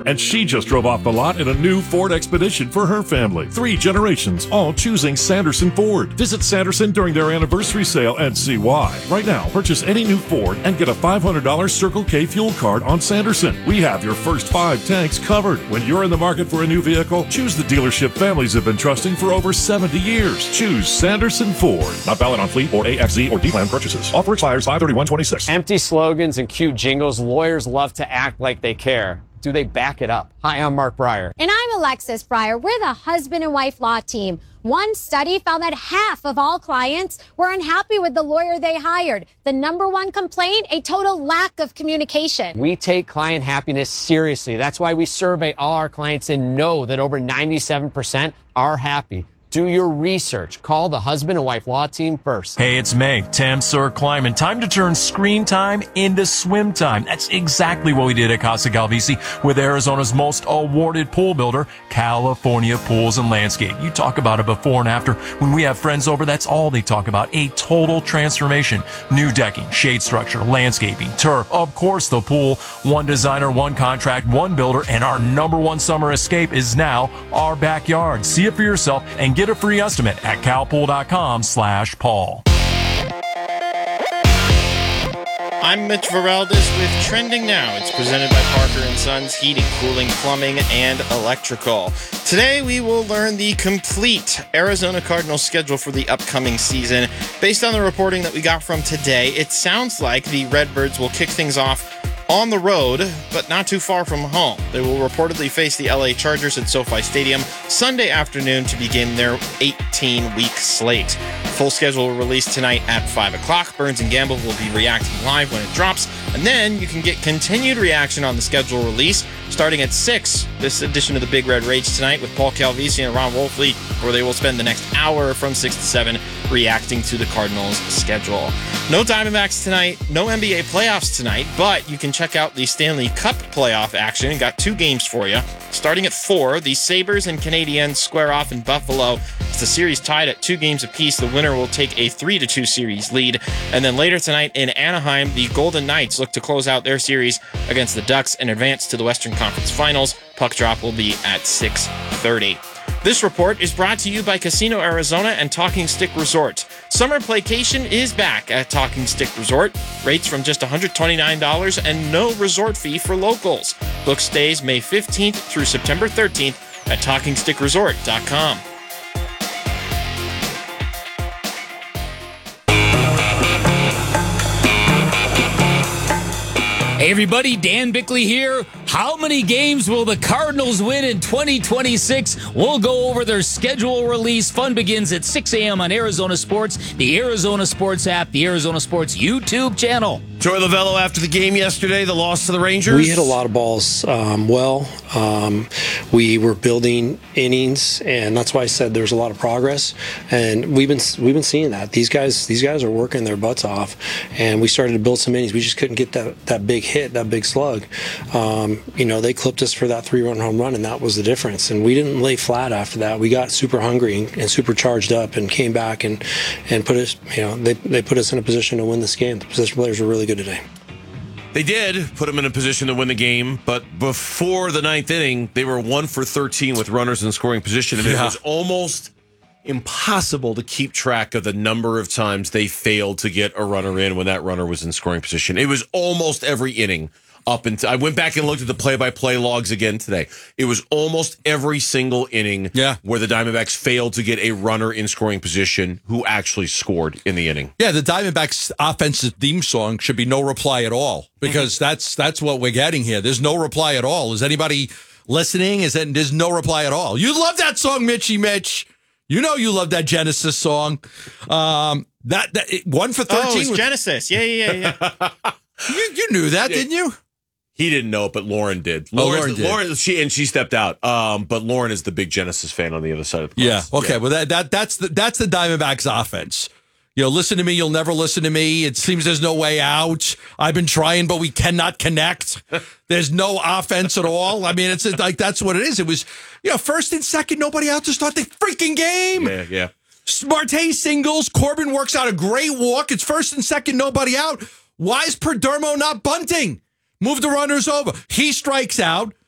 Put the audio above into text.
and she just drove off the lot in a new Ford Expedition for her family. 3 generations, all choosing Sanderson Ford. Visit Sanderson during their anniversary sale and see why. Right now, purchase any new Ford and get a $500 Circle K fuel card on Sanderson. We have your first 5 tanks covered. When you're in the market for a new vehicle, choose the dealership families have been trusting for over 70 years. Choose Sanderson Ford. Not valid on fleet or AXZ or D-Plan purchases. Offer expires 5/31/26. Empty slogans and cute jingles. Lawyers love to act like they care. Do they back it up? Hi, I'm Mark Breyer. And I'm Alexis Breyer. We're the husband and wife law team. One study found that half of all clients were unhappy with the lawyer they hired. The number one complaint, a total lack of communication. We take client happiness seriously. That's why we survey all our clients and know that over 97% are happy. Do your research. Call the husband and wife law team first. Hey, it's May. Tam, Sir, Kleiman. Time to turn screen time into swim time. That's exactly what we did at Casa Galvisi with Arizona's most awarded pool builder, California Pools and Landscape. You talk about a before and after. When we have friends over, that's all they talk about. A total transformation. New decking, shade structure, landscaping, turf, of course the pool. One designer, one contract, one builder, and our number one summer escape is now our backyard. See it for yourself and get a free estimate at calpool.com/Paul. I'm Mitch Vareldes with Trending Now. It's presented by Parker & Sons Heating, Cooling, Plumbing, and Electrical. Today, we will learn the complete Arizona Cardinals schedule for the upcoming season. Based on the reporting that we got from today, it sounds like the Redbirds will kick things off on the road, but not too far from home. They will reportedly face the LA Chargers at SoFi Stadium Sunday afternoon to begin their 18-week slate. Full schedule will release tonight at 5 o'clock. Burns and Gamble will be reacting live when it drops, and then you can get continued reaction on the schedule release starting at 6. This edition of the Big Red Rage tonight with Paul Calvisi and Ron Wolfley, where they will spend the next hour from 6 to 7 reacting to the Cardinals' schedule. No Diamondbacks tonight, no NBA playoffs tonight, but you can check out the Stanley Cup playoff action. Got 2 games for you. Starting at 4, the Sabres and Canadiens square off in Buffalo. It's the series tied at 2 games apiece. The winner will take a 3-2 series lead. And then later tonight in Anaheim, the Golden Knights look to close out their series against the Ducks and advance to the Western Conference Finals. Puck drop will be at 6:30. This report is brought to you by Casino Arizona and Talking Stick Resort. Summer playcation is back at Talking Stick Resort. Rates from just $129 and no resort fee for locals. Book stays May 15th through September 13th at TalkingStickResort.com. Hey everybody, Dan Bickley here. How many games will the Cardinals win in 2026? We'll go over their schedule release. Fun begins at 6 a.m. on Arizona Sports, the Arizona Sports app, the Arizona Sports YouTube channel. Joey Lavello after the game yesterday, the loss to the Rangers. We hit a lot of balls we were building innings, and that's why I said there's a lot of progress. And we've been seeing that. These guys are working their butts off, and we started to build some innings. We just couldn't get that big hit, that big slug. They clipped us for that 3-run home run, and that was the difference. And we didn't lay flat after that. We got super hungry and super charged up and came back and put us, they put us in a position to win this game. The position players were really good today. They did put them in a position to win the game, but before the 9th inning, they were 1 for 13 with runners in scoring position, and it was almost impossible to keep track of the number of times they failed to get a runner in when that runner was in scoring position. It was almost every inning up until I went back and looked at the play-by-play logs again today. It was almost every single inning where the Diamondbacks failed to get a runner in scoring position who actually scored in the inning. Yeah, the Diamondbacks offensive theme song should be No Reply at All, because that's what we're getting here. There's no reply at all. Is anybody listening? There's no reply at all. You love that song, Mitch. You know you love that Genesis song. That 1 for 13. Oh, it's Genesis. Yeah. You knew that, didn't you? He didn't know it, but Lauren did. Lauren did. She stepped out. But Lauren is the big Genesis fan on the other side of the glass. Yeah. Okay. Well, that's the Diamondbacks offense. Listen to me. You'll never listen to me. It seems there's no way out. I've been trying, but we cannot connect. There's no offense at all. I mean, it's like that's what it is. It was, first and second, nobody out to start the freaking game. Yeah. Marte singles. Corbin works out a great walk. It's first and second, nobody out. Why is Perdomo not bunting? Move the runners over. He strikes out.